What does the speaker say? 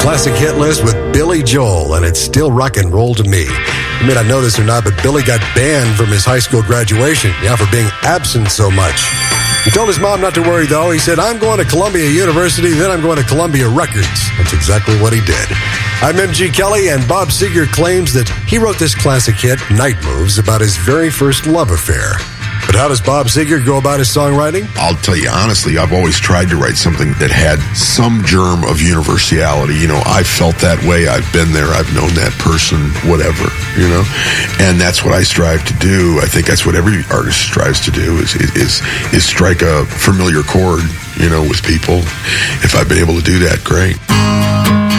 classic hit list with Billy Joel, and it's still rock and roll to me. You may not know this or not, but Billy got banned from his high school graduation, for being absent so much. He told his mom not to worry, though. He said, I'm going to Columbia University, then I'm going to Columbia Records. That's exactly what he did. I'm MG Kelly, and Bob Seger claims that he wrote this classic hit, Night Moves, about his very first love affair. But how does Bob Seger go about his songwriting? I'll tell you honestly, I've always tried to write something that had some germ of universality. I felt that way. I've been there. I've known that person, whatever, And that's what I strive to do. I think that's what every artist strives to do is strike a familiar chord, with people. If I've been able to do that, great.